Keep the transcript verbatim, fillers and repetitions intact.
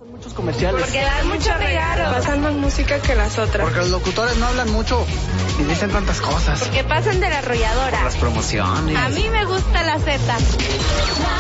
Son muchos comerciales. Porque dan mucho regalo. Pasan más música que las otras. Porque los locutores no hablan mucho y dicen tantas cosas. Porque pasan de la arrolladora. Por las promociones. A mí me gusta la Z.